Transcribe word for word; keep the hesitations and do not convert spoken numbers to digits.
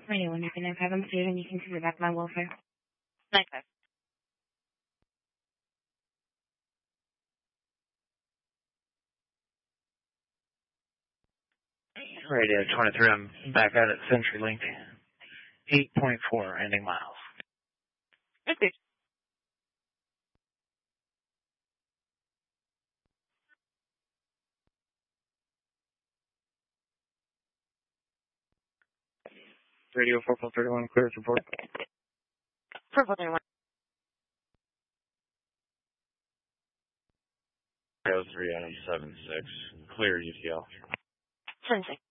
Radio one nine five, I'm Susan. You can see the back of my welfare. nine five. Radio twenty-three, I'm back out at CenturyLink. eight point four, ending miles. Okay. Radio four four three one, clear as report. four four three one. Radio three Adam seven six, clear U T L. seven six.